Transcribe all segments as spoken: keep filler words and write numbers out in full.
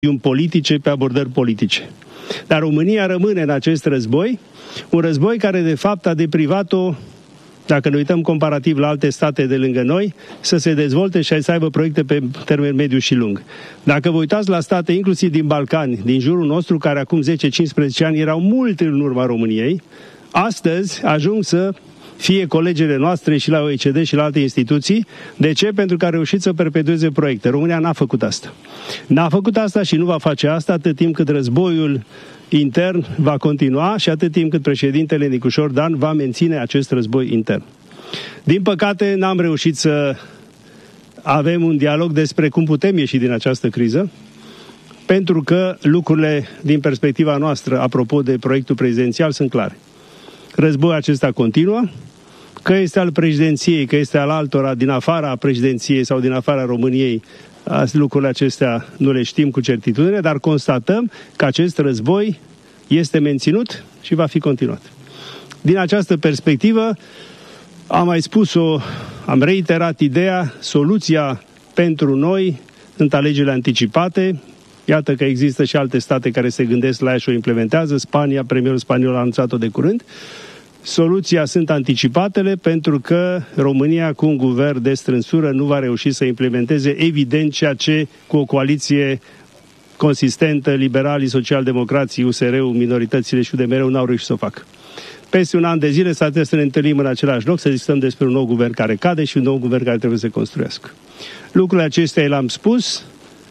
politice pe abordări politice. Dar România rămâne în acest război, un război care de fapt a deprivat-o, dacă ne uităm comparativ la alte state de lângă noi, să se dezvolte și să aibă proiecte pe termen mediu și lung. Dacă vă uitați la state, inclusiv din Balcani, din jurul nostru, care acum zece cincisprezece ani erau mult în urma României, astăzi ajung să fie colegele noastre și la O E C D și la alte instituții. De ce? Pentru că a reușit să perpetueze proiecte. România n-a făcut asta. N-a făcut asta și nu va face asta atât timp cât războiul intern va continua și atât timp cât președintele Nicușor Dan va menține acest război intern. Din păcate, n-am reușit să avem un dialog despre cum putem ieși din această criză, pentru că lucrurile din perspectiva noastră, apropo de proiectul prezidențial, sunt clare. Războiul acesta continuă, că este al președinției, că este al altora din afara președinției sau din afara României, lucrurile acestea nu le știm cu certitudine, dar constatăm că acest război este menținut și va fi continuat. Din această perspectivă, am mai spus-o, am reiterat ideea, soluția pentru noi sunt alegerile anticipate. Iată că există și alte state care se gândesc la ea și o implementează. Spania, premierul spaniol a anunțat-o de curând. Soluția sunt anticipatele, pentru că România, cu un guvern de strânsură, nu va reuși să implementeze evident ceea ce, cu o coaliție consistentă, liberalii, social-democrații, U S R-ul, minoritățile și U D M R-ul n-au reușit să o facă. Peste un an de zile s-ar trebui să ne întâlnim în același loc, să discutăm despre un nou guvern care cade și un nou guvern care trebuie să se construiască. Lucrurile acestea le-am spus.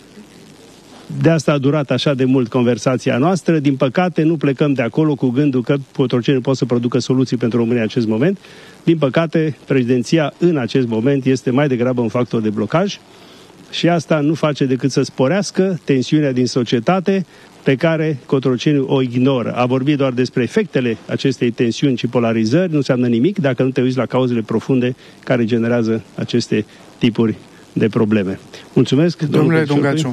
De asta a durat așa de mult conversația noastră. Din păcate, nu plecăm de acolo cu gândul că Cotroceni poate să producă soluții pentru România în acest moment. Din păcate, președinția în acest moment este mai degrabă un factor de blocaj și asta nu face decât să sporească tensiunea din societate pe care Cotroceni o ignoră. A vorbit doar despre efectele acestei tensiuni și polarizări, nu înseamnă nimic dacă nu te uiți la cauzele profunde care generează aceste tipuri de probleme. Mulțumesc. Domnule Dungaciu.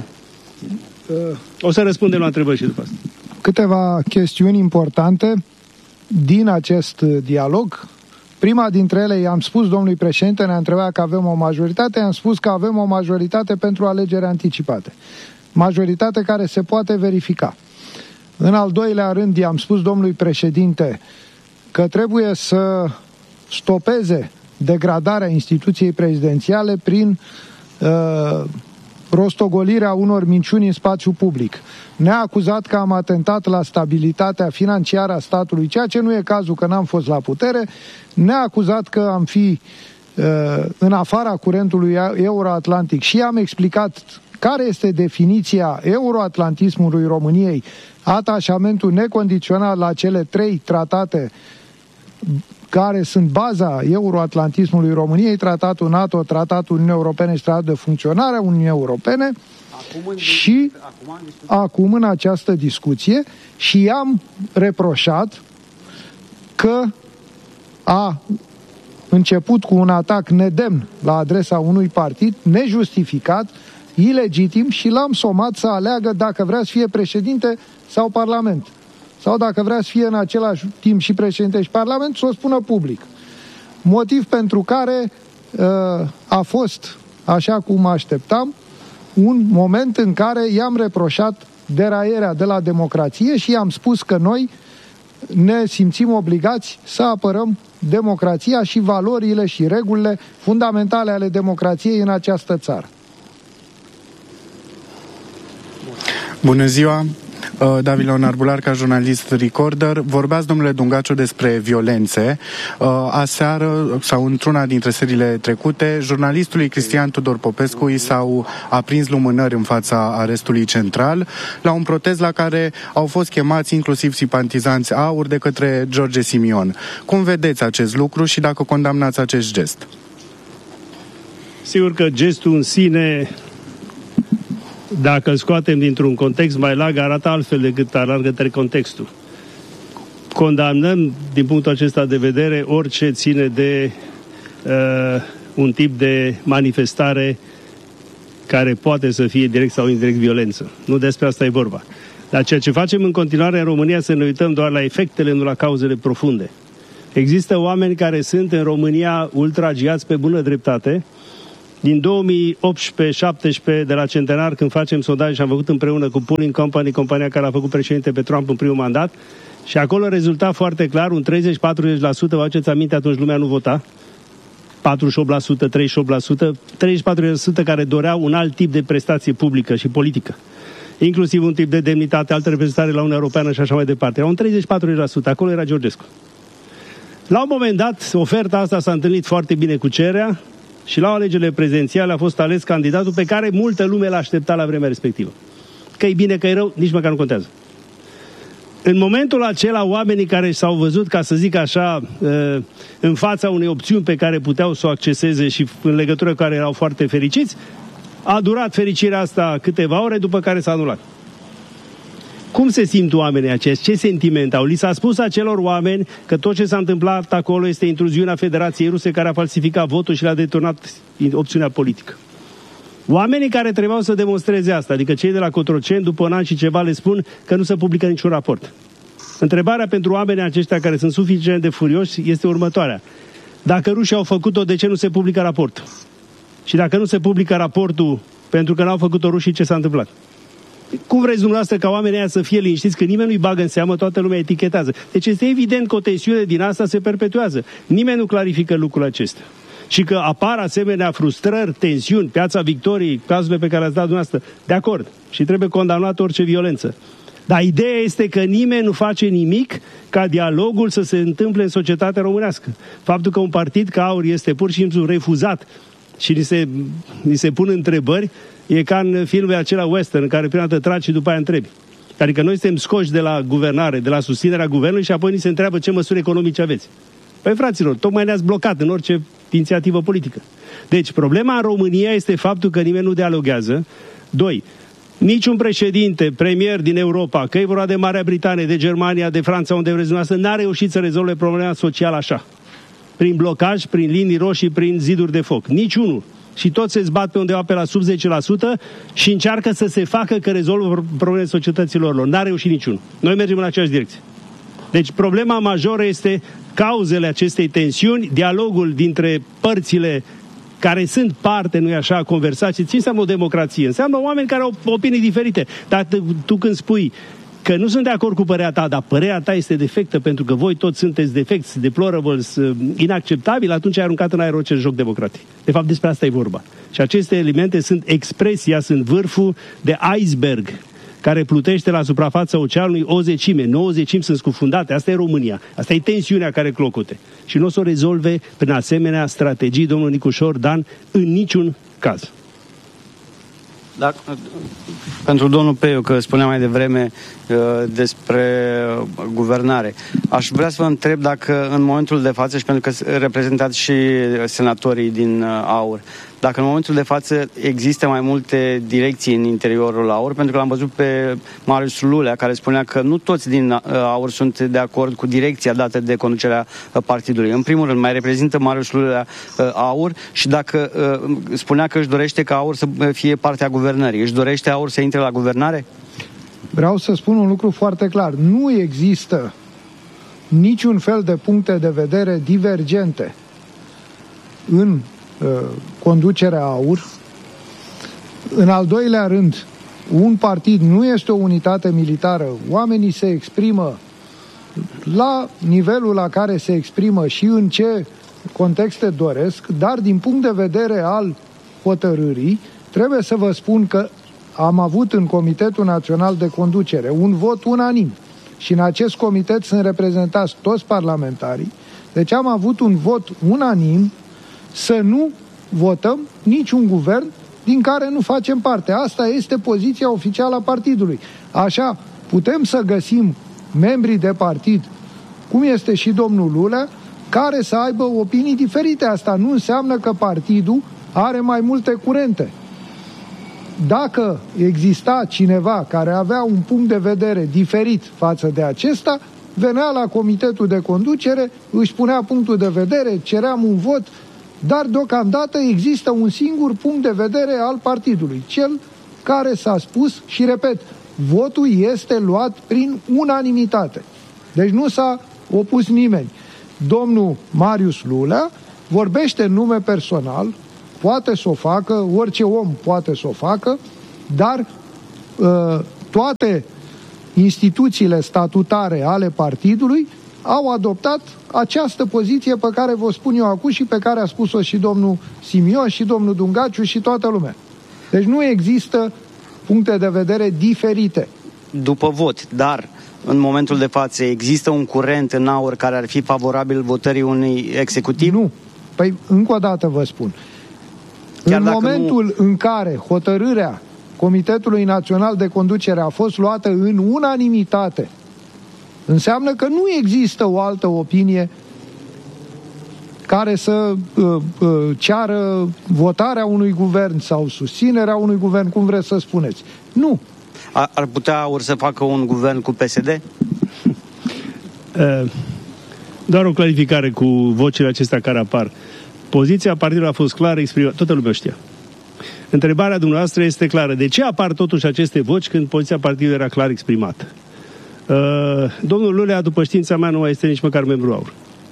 O să răspundem la întrebări și după asta. Câteva chestiuni importante din acest dialog. Prima dintre ele, i-am spus domnului președinte, ne-a întrebat că avem o majoritate, i-am spus că avem o majoritate pentru alegeri anticipate. Majoritate care se poate verifica. În al doilea rând, i-am spus domnului președinte că trebuie să stopeze degradarea instituției prezidențiale prin uh, rostogolirea unor minciuni în spațiu public. Ne-a acuzat că am atentat la stabilitatea financiară a statului, ceea ce nu e cazul, că n-am fost la putere. Ne-a acuzat că am fi uh, în afara curentului euroatlantic și am explicat care este definiția euroatlantismului României, atașamentul necondițional la cele trei tratate care sunt baza euroatlantismului României, tratatul NATO, tratatul Uniunii Europene și tratatul de funcționare a Uniunii Europene. Acum în și acum, acum în această discuție și i-am reproșat că a început cu un atac nedemn la adresa unui partid, nejustificat, ilegitim, și l-am somat să aleagă dacă vrea să fie președinte sau Parlament. Sau dacă vrea să fie în același timp și președinte și Parlament, să o spună public. Motiv pentru care uh, a fost, așa cum așteptam, un moment în care i-am reproșat deraierea de la democrație și i-am spus că noi ne simțim obligați să apărăm democrația și valorile și regulile fundamentale ale democrației în această țară. Bună ziua! David Leonard Bular, ca jurnalist Recorder. Vorbeați, domnule Dungaciu, despre violențe. Aseară, sau într-una dintre seriile trecute, jurnalistului Cristian Tudor Popescu i s-au aprins lumânări în fața arestului central la un protest la care au fost chemați inclusiv simpatizanți AUR de către George Simion. Cum vedeți acest lucru și dacă condamnați acest gest? Sigur că gestul în sine, dacă îl scoatem dintr-un context mai larg, arată altfel decât arată către contextul. Condamnăm, din punctul acesta de vedere, orice ține de uh, un tip de manifestare care poate să fie direct sau indirect violență. Nu despre asta e vorba. Dar ceea ce facem în continuare în România, să ne uităm doar la efectele, nu la cauzele profunde. Există oameni care sunt în România ultragiați pe bună dreptate, din două mii optsprezece șaptesprezece, de la centenar, când facem sondaj și am făcut împreună cu Pooling Company, compania care a făcut președinte pe Trump în primul mandat, și acolo rezulta foarte clar, un treizeci-patruzeci la sută, vă aduceți aminte, atunci lumea nu vota, patruzeci și opt la sută, treizeci și opt la sută, treizeci și patru la sută care doreau un alt tip de prestație publică și politică. Inclusiv un tip de demnitate, altă reprezentare la Uniunea Europeană și așa mai departe. Era un treizeci-patruzeci la sută, acolo era Georgescu. La un moment dat, oferta asta s-a întâlnit foarte bine cu cererea și la alegerile prezidențiale a fost ales candidatul pe care multă lume l-a așteptat la vremea respectivă. Că e bine, că e rău, nici măcar nu contează. În momentul acela, oamenii care s-au văzut, ca să zic așa, în fața unei opțiuni pe care puteau să o acceseze și în legătură cu care erau foarte fericiți, a durat fericirea asta câteva ore, după care s-a anulat. Cum se simt oamenii aceștia? Ce sentiment au? Li s-a spus acelor oameni că tot ce s-a întâmplat acolo este intruziunea Federației Ruse care a falsificat votul și le-a deturnat opțiunea politică. Oamenii care trebuiau să demonstreze asta, adică cei de la Cotroceni, după un an și ceva, le spun că nu se publică niciun raport. Întrebarea pentru oamenii aceștia care sunt suficient de furioși este următoarea. Dacă rușii au făcut-o, de ce nu se publică raportul? Și dacă nu se publică raportul pentru că n-au făcut-o rușii, ce s-a întâmplat? Cum vreți dumneavoastră ca oamenii aia să fie liniștiți, că nimeni nu-i bagă în seamă, toată lumea etichetează? Deci este evident că o tensiune din asta se perpetuează. Nimeni nu clarifică lucrul acesta. Și că apar asemenea frustrări, tensiuni, Piața Victoriei, cazurile pe care le-ați dat dumneavoastră, de acord. Și trebuie condamnat orice violență. Dar ideea este că nimeni nu face nimic ca dialogul să se întâmple în societatea românească. Faptul că un partid ca AUR este pur și simplu refuzat și ni se, ni se pun întrebări, e ca în filmele acelea western, în care prima dată tragi și după aia întrebi. Adică noi suntem scoși de la guvernare, de la susținerea guvernului și apoi ni se întreabă ce măsuri economice aveți. Păi fraților, tocmai ne-ați blocat în orice inițiativă politică. Deci problema în România este faptul că nimeni nu dialoghează. Doi, niciun președinte, premier din Europa, că e vorba de Marea Britanie, de Germania, de Franța, unde vreți dumneavoastră, n-a reușit să rezolve problema socială așa. Prin blocaj, prin linii roșii, prin ziduri de foc. Niciunul. Și toți se zbat pe undeva pe la sub zece la sută și încearcă să se facă că rezolvă problemele societăților lor. N-a reușit niciunul. Noi mergem în aceeași direcție. Deci problema majoră este cauzele acestei tensiuni, dialogul dintre părțile care sunt parte, nu-i așa, conversații. Ce înseamnă o democrație? Înseamnă oameni care au opinii diferite. Dar tu când spui că nu sunt de acord cu părerea ta, dar părerea ta este defectă pentru că voi toți sunteți defecți, deplorables, inacceptabili, atunci ai aruncat în aer orice joc democratic. De fapt, despre asta e vorba. Și aceste elemente sunt expresia, sunt vârful de iceberg care plutește la suprafața oceanului o zecime. Nouă zecimi sunt scufundate. Asta e România. Asta e tensiunea care clocote. Și nu o să o rezolve prin asemenea strategii domnul Nicușor Dan în niciun caz. Da, pentru domnul Peiu, că spunea mai devreme uh, despre guvernare, aș vrea să vă întreb dacă în momentul de față, și pentru că reprezentați și senatorii din uh, AUR, dacă în momentul de față există mai multe direcții în interiorul AUR, pentru că l-am văzut pe Marius Lulea, care spunea că nu toți din uh, AUR sunt de acord cu direcția dată de conducerea uh, partidului. În primul rând, mai reprezintă Marius Lulea uh, AUR și dacă uh, spunea că își dorește ca AUR să fie partea guvernării, își dorește AUR să intre la guvernare? Vreau să spun un lucru foarte clar. Nu există niciun fel de puncte de vedere divergente în uh, conducerea AUR. În al doilea rând, un partid nu este o unitate militară. Oamenii se exprimă la nivelul la care se exprimă și în ce contexte doresc, dar din punct de vedere al hotărârii, trebuie să vă spun că am avut în Comitetul Național de Conducere un vot unanim și în acest comitet sunt reprezentați toți parlamentarii, deci am avut un vot unanim să nu votăm niciun guvern din care nu facem parte. Asta este poziția oficială a partidului. Așa, putem să găsim membrii de partid, cum este și domnul Lulea, care să aibă opinii diferite. Asta nu înseamnă că partidul are mai multe curente. Dacă exista cineva care avea un punct de vedere diferit față de acesta, venea la comitetul de conducere, își punea punctul de vedere, ceream un vot, dar deocamdată există un singur punct de vedere al partidului, cel care s-a spus și, repet, votul este luat prin unanimitate. Deci nu s-a opus nimeni. Domnul Marius Lulea vorbește în nume personal, poate să o facă, orice om poate să o facă, dar uh, toate instituțiile statutare ale partidului au adoptat această poziție pe care vă spun eu acum și pe care a spus-o și domnul Simion și domnul Dungaciu și toată lumea. Deci nu există puncte de vedere diferite. După vot, dar în momentul de față există un curent în aur care ar fi favorabil votării unui executiv? Nu. Păi încă o dată vă spun. Chiar în momentul nu... în care hotărârea Comitetului Național de Conducere a fost luată în unanimitate, înseamnă că nu există o altă opinie care să uh, uh, ceară votarea unui guvern sau susținerea unui guvern, cum vreți să spuneți. Nu. Ar, ar putea AUR să facă un guvern cu P S D? Uh, doar o clarificare cu vocile acestea care apar. Poziția partidului a fost clară, exprimată, toată lumea știa. Întrebarea dumneavoastră este clară. De ce apar totuși aceste voci când poziția partidului era clar exprimată? Uh, domnul Lulea, după știința mea, nu mai este nici măcar membru AUR.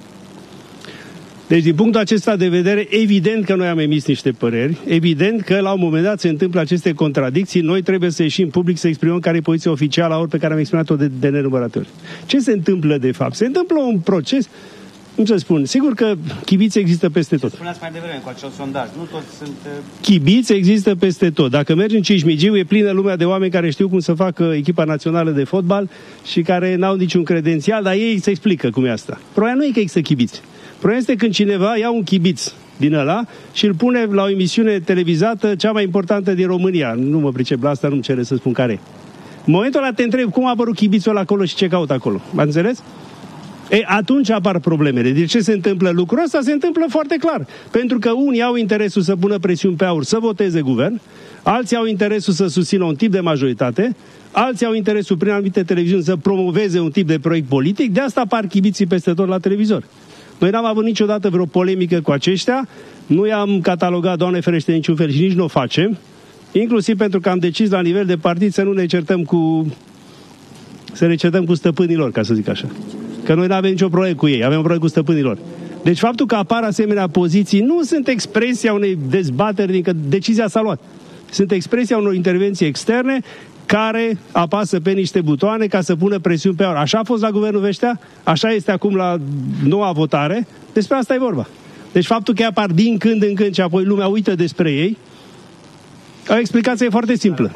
Deci, din punctul acesta de vedere, evident că noi am emis niște păreri, evident că la un moment dat se întâmplă aceste contradicții, noi trebuie să ieșim public să exprimăm care e poziția oficială a AUR pe care am exprimat-o de, de nenumărate ori. Ce se întâmplă de fapt? Se întâmplă un proces, cum să spun, sigur că chibiți există peste tot. Spuneați mai devreme cu acel sondaj, nu toți sunt... Chibiți există peste tot. Dacă mergi în Cismigiu, e plină lumea de oameni care știu cum să facă echipa națională de fotbal și care n-au niciun credențial, dar ei se explică cum e asta. Problema nu e că există chibiți. Problema este când cineva ia un chibiț din ăla și îl pune la o emisiune televizată cea mai importantă din România. Nu mă pricep la asta, nu-mi cere să spun care e. În momentul ăla te întreb cum a apărut chibițul ăla acolo și ce caut acolo. M-ați înțeles? E, atunci apar problemele. De ce se întâmplă lucrul ăsta? Se întâmplă foarte clar. Pentru că unii au interesul să pună presiuni pe AUR să voteze guvern, alții au interesul să susțină un tip de majoritate, alții au interesul prin anumite televiziuni să promoveze un tip de proiect politic, de asta apar chibiții peste tot la televizor. Noi n-am avut niciodată vreo polemică cu aceștia, nu i-am catalogat, Doamne ferește, niciun fel și nici nu o facem, inclusiv pentru că am decis la nivel de partid să nu ne certăm cu să ne certăm cu stăpânilor, ca să zic așa. Că noi nu avem nicio problemă cu ei, avem o problemă cu stăpânilor. Deci faptul că apar asemenea poziții nu sunt expresia unei dezbateri, din că decizia s-a luat. Sunt expresia unor intervenții externe care apasă pe niște butoane ca să pună presiuni pe AUR. Așa a fost la Guvernul Veștea, așa este acum la noua votare, despre asta e vorba. Deci faptul că apar din când în când și apoi lumea uită despre ei, o explicație foarte simplă.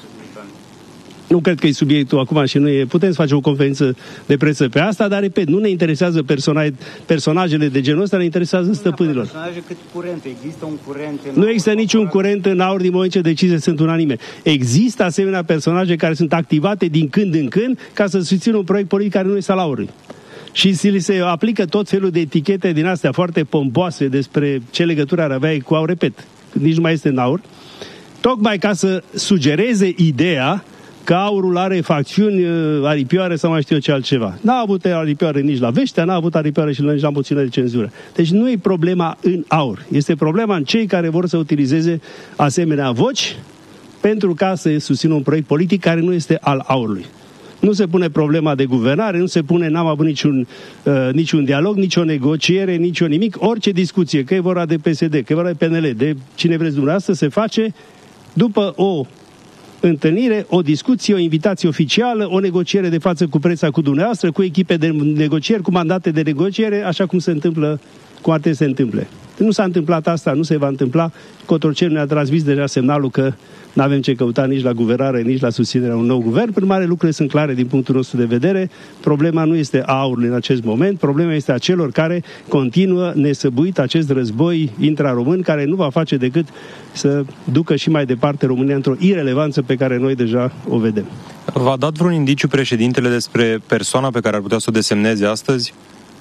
Nu cred că e subiectul acum și nu e... Putem să facem o conferință de presă pe asta, dar, repet, nu ne interesează personaje, personajele de genul ăsta, ne interesează stăpânilor. Personaje cât curent. Există un curent în Nu există niciun curent în AUR din moment ce deciziile sunt unanime. Există asemenea personaje care sunt activate din când în când ca să susțină un proiect politic care nu este al AUR-ului. Și li se aplică tot felul de etichete din astea foarte pompoase despre ce legătură ar avea cu AUR, repet, nici nu mai este în AUR, tocmai ca să sugereze ideea că AUR-ul are facțiuni aripioare sau mai știu eu ce altceva. N-a avut aripioare nici la Veștea, n-a avut aripioare și nici la moțiunea de cenzură. Deci nu e problema în AUR. Este problema în cei care vor să utilizeze asemenea voci pentru ca să susțină un proiect politic care nu este al AUR-ului. Nu se pune problema de guvernare, nu se pune, n-am avut niciun, uh, niciun dialog, nicio negociere, nicio nimic. Orice discuție, că e vorba de P S D, că e vorba de P N L, de cine vreți dumneavoastră, se face după o întâlnire, o discuție, o invitație oficială, o negociere de față cu presa, cu dumneavoastră, cu echipe de negocieri, cu mandate de negociere, așa cum se întâmplă, cum ar trebui să se întâmple. Nu s-a întâmplat asta, nu se va întâmpla. Cotrocel ne-a transmis deja semnalul că nu avem ce căuta nici la guvernare, nici la susținerea unui nou guvern. Prin mare, lucrurile sunt clare din punctul nostru de vedere. Problema nu este a AUR-ului în acest moment, problema este a celor care continuă nesăbuit acest război intraromân, care nu va face decât să ducă și mai departe România într-o irelevanță pe care noi deja o vedem. V-a dat vreun indiciu președintele despre persoana pe care ar putea să o desemneze astăzi?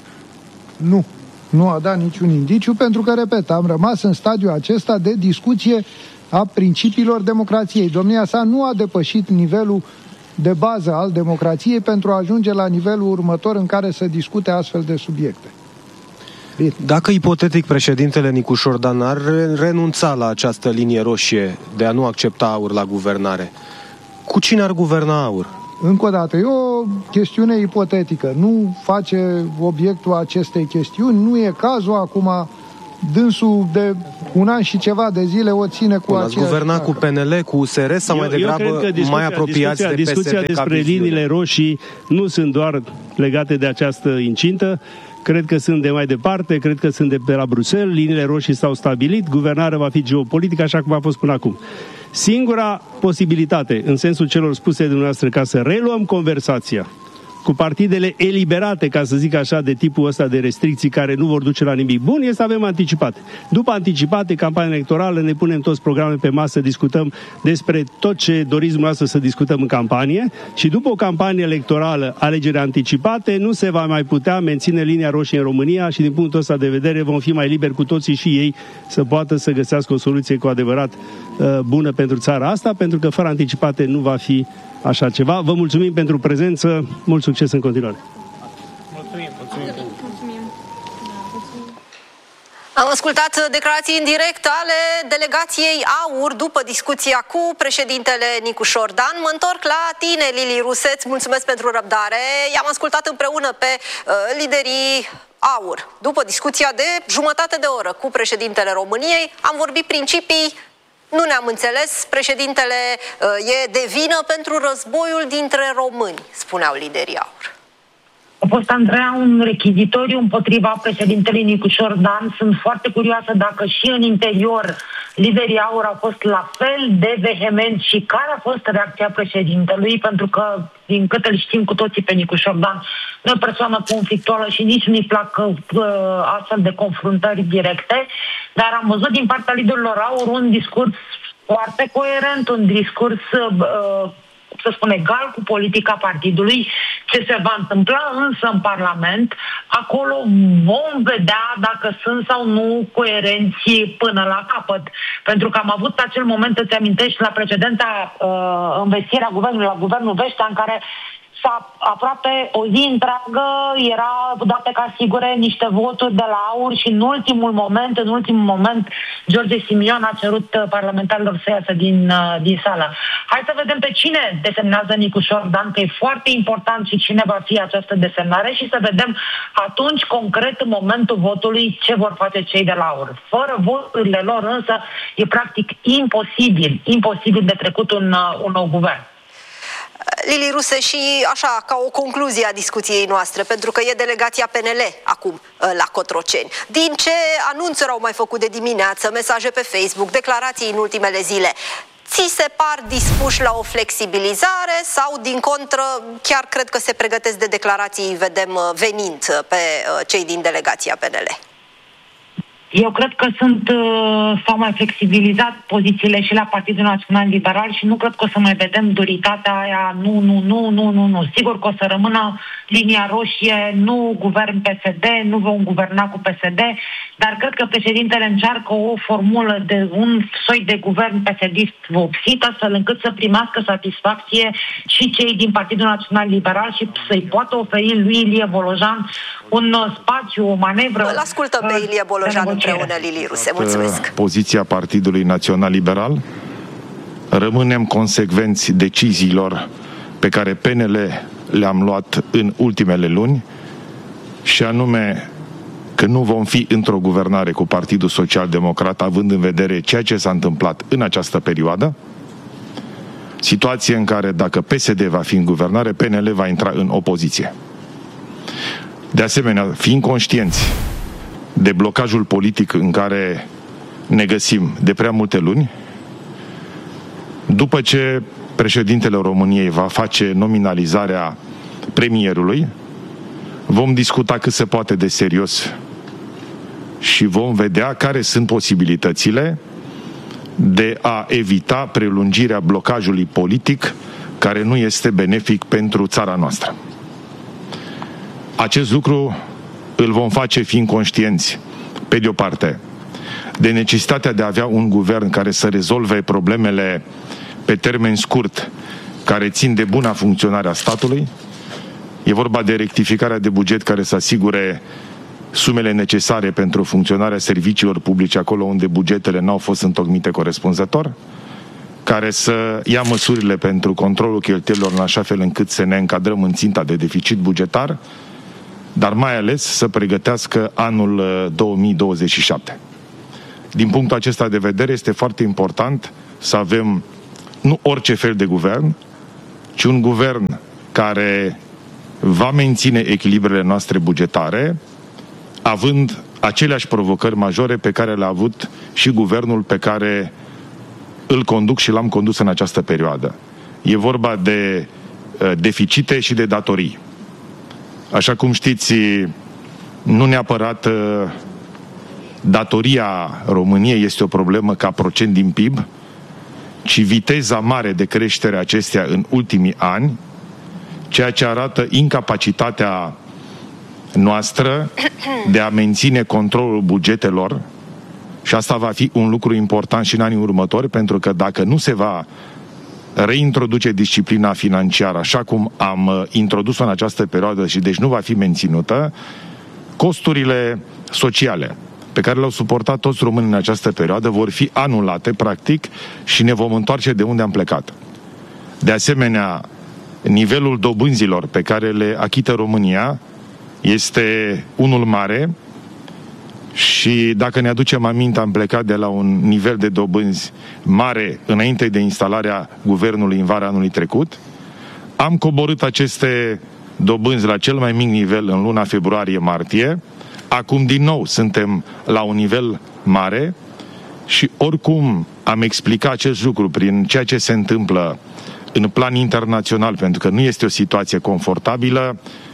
Nu. Nu a dat niciun indiciu, pentru că, repet, am rămas în stadiul acesta de discuție a principiilor democrației. Domnia sa nu a depășit nivelul de bază al democrației pentru a ajunge la nivelul următor în care să discute astfel de subiecte. Bine. Dacă ipotetic președintele Nicu Șordan ar renunța la această linie roșie de a nu accepta AUR la guvernare, cu cine ar guverna AUR? Încă o dată, e o chestiune ipotetică, nu face obiectul acestei chestiuni, nu e cazul acum dânsul de un an și ceva de zile o ține cu aceeași... Ați guvernat cu P N L, cu U S R sau eu, mai degrabă mai apropiați discuția, de P S D? discuția despre liniile roșii nu sunt doar legate de această incintă. Cred că sunt de mai departe, cred că sunt de pe la Bruxelles, liniile roșii s-au stabilit, guvernarea va fi geopolitică așa cum a fost până acum. Singura posibilitate, în sensul celor spuse de dumneavoastră, ca să reluăm conversația cu partidele eliberate, ca să zic așa, de tipul ăsta de restricții care nu vor duce la nimic bun, este să avem anticipate. După anticipate, campania electorală, ne punem toți programe pe masă, discutăm despre tot ce doriți dumneavoastră să discutăm în campanie și după o campanie electorală, alegeri anticipate, nu se va mai putea menține linia roșie în România și din punctul ăsta de vedere vom fi mai liberi cu toții și ei să poată să găsească o soluție cu adevărat uh, bună pentru țara asta, pentru că fără anticipate nu va fi așa ceva. Vă mulțumim pentru prezență, mult succes în continuare. Mulțumim, mulțumim. mulțumim. Am ascultat declarații în direct ale delegației AUR după discuția cu președintele Nicu Șordan. Mă întorc la tine, Lili Ruseț, mulțumesc pentru răbdare. I-am ascultat împreună pe uh, liderii AUR. După discuția de jumătate de oră cu președintele României, am vorbit principii. Nu ne-am înțeles, președintele uh, e de vină pentru războiul dintre români, spuneau liderii AUR. A fost, Andreea, un rechizitoriu împotriva președintelui Nicu Șordan. Sunt foarte curioasă dacă și în interior liderii AUR au fost la fel de vehement și care a fost reacția președintelui, pentru că, din câte îl știm cu toții pe Nicu Șordan, nu e o persoană conflictuală și nici nu-i plac uh, astfel de confruntări directe, dar am văzut din partea liderilor AUR un discurs foarte coerent, un discurs uh, să spun egal cu politica partidului. Ce se va întâmpla însă în Parlament, acolo vom vedea dacă sunt sau nu coerenți până la capăt. Pentru că am avut acel moment, îți amintești, la precedenta uh, învestire a guvernului, la guvernul Vestea, în care s-a aproape o zi întreagă era date ca sigure niște voturi de la AUR și în ultimul moment, în ultimul moment, George Simion a cerut parlamentarilor să iasă din, din sală. Hai să vedem pe cine desemnează Nicu Șordan, că e foarte important și cine va fi această desemnare și să vedem atunci, concret, în momentul votului, ce vor face cei de la AUR. Fără voturile lor, însă, e practic imposibil, imposibil de trecut un, un nou guvern. Lili Ruse, și așa, ca o concluzie a discuției noastre, pentru că e delegația P N L acum la Cotroceni. Din ce anunțuri au mai făcut de dimineață, mesaje pe Facebook, declarații în ultimele zile, ți se par dispuși la o flexibilizare sau, din contră, chiar cred că se pregătesc de declarații, vedem, venind pe cei din delegația P N L? Eu cred că sunt, uh, s-au mai flexibilizat pozițiile și la Partidul Național Liberal și nu cred că o să mai vedem duritatea aia, nu, nu, nu, nu, nu, nu. Sigur că o să rămână linia roșie, nu guvern P S D, nu vom guverna cu P S D, dar cred că președintele încearcă o formulă de un soi de guvern P S D-ist vopsit, astfel încât să primească satisfacție și cei din Partidul Național Liberal și să-i poată oferi lui Ilie Bolojan un spațiu, o manevră. Îl ascultăm pe Ilie Bolojan împreună, Lili Ruse. Mulțumesc. Poziția Partidului Național Liberal. Rămânem consecvenți deciziilor pe care P N L le-am luat în ultimele luni și anume că nu vom fi într-o guvernare cu Partidul Social Democrat, având în vedere ceea ce s-a întâmplat în această perioadă, situație în care dacă P S D va fi în guvernare, P N L va intra în opoziție. De asemenea, fiind conștienți de blocajul politic în care ne găsim de prea multe luni, după ce președintele României va face nominalizarea premierului, vom discuta cât se poate de serios și vom vedea care sunt posibilitățile de a evita prelungirea blocajului politic care nu este benefic pentru țara noastră. Acest lucru îl vom face fiind conștienți, pe de o parte, de necesitatea de a avea un guvern care să rezolve problemele pe termen scurt, care țin de buna funcționare a statului. E vorba de rectificarea de buget care să asigure sumele necesare pentru funcționarea serviciilor publice acolo unde bugetele n-au fost întocmite corespunzător, care să ia măsurile pentru controlul cheltuielilor în așa fel încât să ne încadrăm în ținta de deficit bugetar, dar mai ales să pregătească anul două mii douăzeci și șapte. din punctul acesta de vedere, este foarte important să avem nu orice fel de guvern, ci un guvern care va menține echilibrele noastre bugetare, având aceleași provocări majore pe care le-a avut și guvernul pe care îl conduc și l-am condus în această perioadă. E vorba de uh, deficite și de datorii. Așa cum știți, nu neapărat uh, datoria României este o problemă ca procent din P I B, ci viteza mare de creștere a acesteia în ultimii ani, ceea ce arată incapacitatea noastră de a menține controlul bugetelor, și asta va fi un lucru important și în anii următori, pentru că dacă nu se va reintroduce disciplina financiară așa cum am introdus-o în această perioadă și deci nu va fi menținută, costurile sociale pe care le-au suportat toți românii în această perioadă vor fi anulate, practic, și ne vom întoarce de unde am plecat. De asemenea, nivelul dobânzilor pe care le achită România este unul mare și dacă ne aducem aminte, am plecat de la un nivel de dobânzi mare înainte de instalarea guvernului în vara anului trecut. Am coborât aceste dobânzi la cel mai mic nivel în luna februarie-martie. Acum din nou suntem la un nivel mare și oricum am explicat acest lucru prin ceea ce se întâmplă în plan internațional, pentru că nu este o situație confortabilă,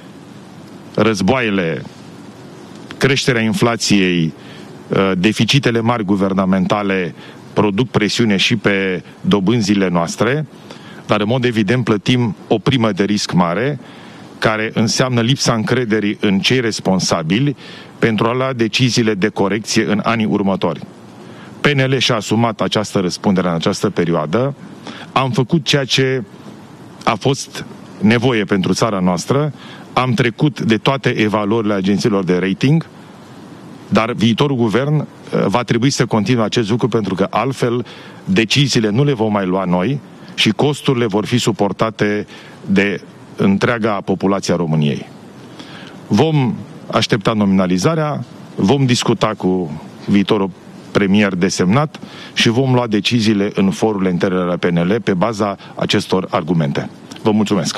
războaiele, creșterea inflației, deficitele mari guvernamentale produc presiune și pe dobânzile noastre, dar în mod evident plătim o primă de risc mare, care înseamnă lipsa încrederii în cei responsabili pentru a lua deciziile de corecție în anii următori. P N L și-a asumat această răspundere în această perioadă. Am făcut ceea ce a fost nevoie pentru țara noastră. Am trecut de toate evaluările agențiilor de rating, dar viitorul guvern va trebui să continue acest lucru, pentru că altfel deciziile nu le vom mai lua noi și costurile vor fi suportate de întreaga populație a României. Vom aștepta nominalizarea, vom discuta cu viitorul premier desemnat și vom lua deciziile în forurile interne ale P N L pe baza acestor argumente. Vă mulțumesc!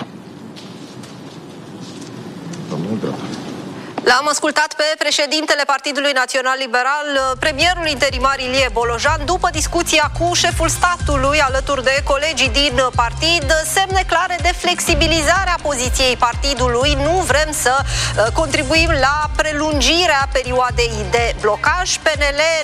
L-am ascultat pe președintele Partidului Național Liberal, premierul interimar Ilie Bolojan, după discuția cu șeful statului alături de colegii din partid, semne clare de flexibilizare a poziției partidului. Nu vrem să contribuim la prelungirea perioadei de blocaj. P N L